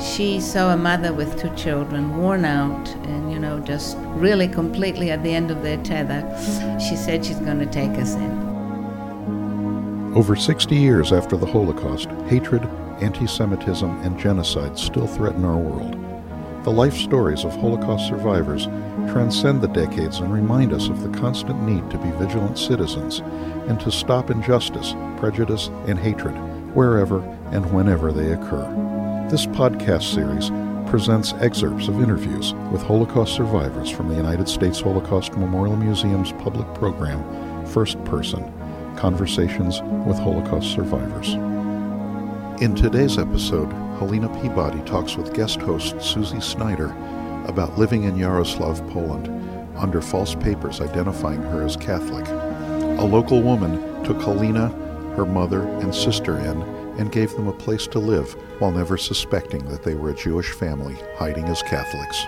She saw a mother with 2 children, worn out and, just really completely at the end of their tether. She said she's going to take us in. Over 60 years after the Holocaust, hatred, anti-Semitism, and genocide still threaten our world. The life stories of Holocaust survivors transcend the decades and remind us of the constant need to be vigilant citizens and to stop injustice, prejudice, and hatred wherever and whenever they occur. This podcast series presents excerpts of interviews with Holocaust survivors from the United States Holocaust Memorial Museum's public program, First Person, Conversations with Holocaust Survivors. In today's episode, Helena Peabody talks with guest host Susie Snyder about living in Yaroslav, Poland, under false papers identifying her as Catholic. A local woman took Helena, her mother, and sister in and gave them a place to live while never suspecting that they were a Jewish family hiding as Catholics.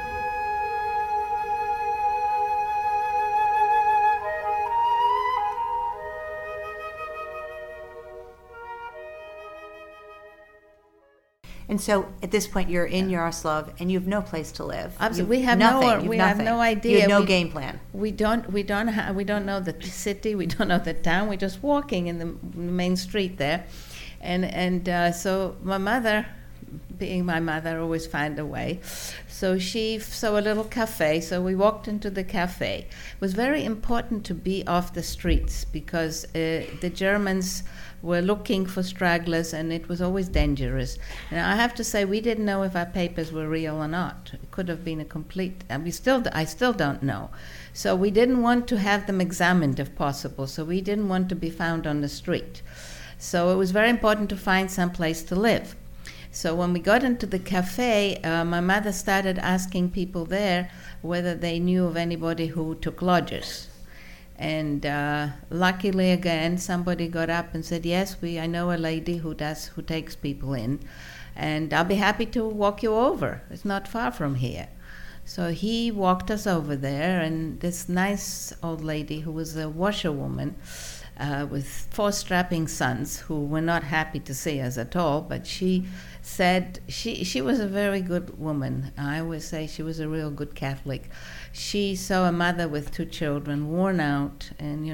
And so at this point, you're in Yaroslav, and you have no place to live. Absolutely, we have no idea. You have no game plan. We don't know the city. We don't know the town. We're just walking in the main street there, and so my mother, being my mother, always found a way. So she saw a little cafe. So we walked into the cafe. It was very important to be off the streets because the Germans were looking for stragglers, and it was always dangerous. And I have to say, we didn't know if our papers were real or not. It could have been a complete, I still don't know. So we didn't want to have them examined if possible, so we didn't want to be found on the street. So it was very important to find some place to live. So when we got into the cafe, my mother started asking people there whether they knew of anybody who took lodgers. And luckily, again, somebody got up and said, yes, I know a lady who takes people in, and I'll be happy to walk you over. It's not far from here. So he walked us over there, and this nice old lady who was a washerwoman with 4 strapping sons who were not happy to see us at all, but she said she was a very good woman. I always say she was a real good Catholic. She saw a mother with 2 children, worn out, and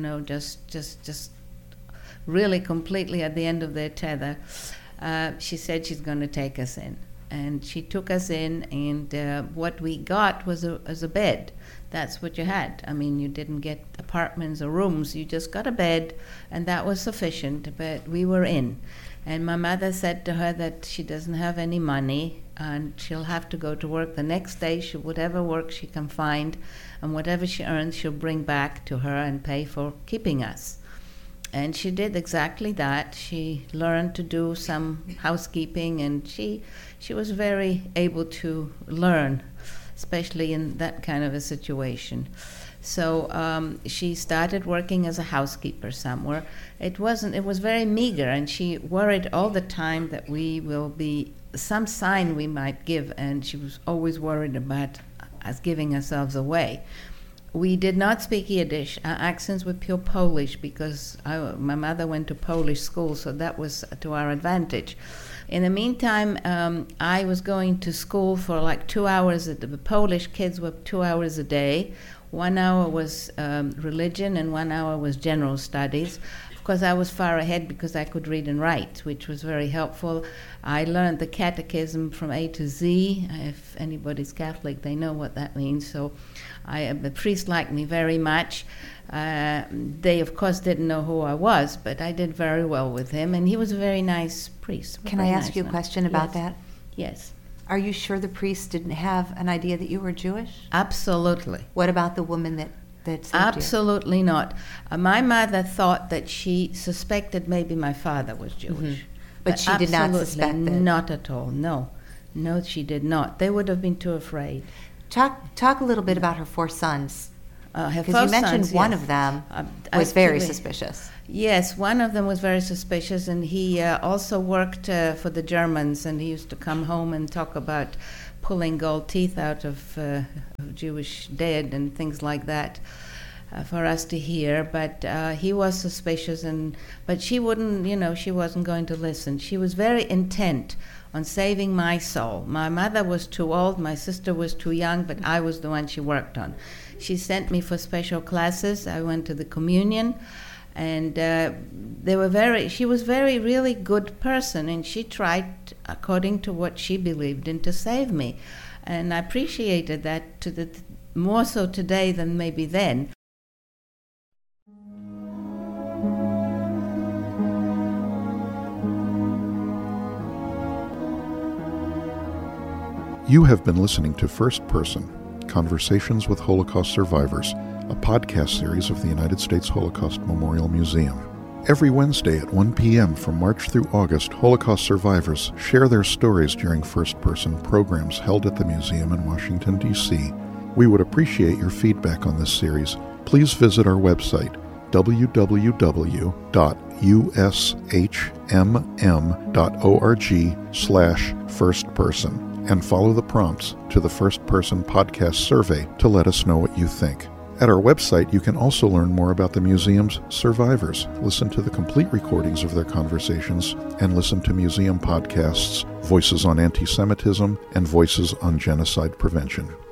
just really completely at the end of their tether. She said she's going to take us in, and she took us in. And what we got was a bed. That's what you had. I mean, you didn't get apartments or rooms. You just got a bed, and that was sufficient. But we were in. And my mother said to her that she doesn't have any money and she'll have to go to work the next day. Whatever work she can find and whatever she earns, she'll bring back to her and pay for keeping us. And she did exactly that. She learned to do some housekeeping, and she was very able to learn, especially in that kind of a situation. So she started working as a housekeeper somewhere. It was very meager, and she worried all the time that we will be some sign we might give, and she was always worried about us giving ourselves away. We did not speak Yiddish. Our accents were pure Polish because my mother went to Polish school, so that was to our advantage. In the meantime, I was going to school for like 2 hours. The Polish kids were 2 hours a day. 1 hour was religion and 1 hour was general studies. Of course, I was far ahead because I could read and write, which was very helpful. I learned the catechism from A to Z. If anybody's Catholic, they know what that means. So the priest liked me very much. They, of course, didn't know who I was, but I did very well with him, and he was a very nice priest. Can I ask you a question about that? Yes. Are you sure the priest didn't have an idea that you were Jewish? Absolutely. What about the woman that saved you? Absolutely not. My mother thought that she suspected maybe my father was Jewish. Mm-hmm. But she did not suspect that? Not at all, no. No, she did not. They would have been too afraid. Talk a little bit about her 4 sons. Because you mentioned one of them was very suspicious. Yes, one of them was very suspicious, and he also worked for the Germans, and he used to come home and talk about pulling gold teeth out of Jewish dead and things like that. for us to hear, but he was suspicious, but she wouldn't, she wasn't going to listen. She was very intent on saving my soul. My mother was too old, my sister was too young, but I was the one she worked on. She sent me for special classes. I went to the communion, and she was very, really good person, and she tried, according to what she believed in, to save me. And I appreciated that more so today than maybe then. You have been listening to First Person, Conversations with Holocaust Survivors, a podcast series of the United States Holocaust Memorial Museum. Every Wednesday at 1 p.m. from March through August, Holocaust survivors share their stories during first-person programs held at the museum in Washington, D.C. We would appreciate your feedback on this series. Please visit our website, www.ushmm.org/firstperson, and follow the prompts to the First Person Podcast Survey to let us know what you think. At our website, you can also learn more about the museum's survivors, listen to the complete recordings of their conversations, and listen to museum podcasts, Voices on Anti-Semitism and Voices on Genocide Prevention.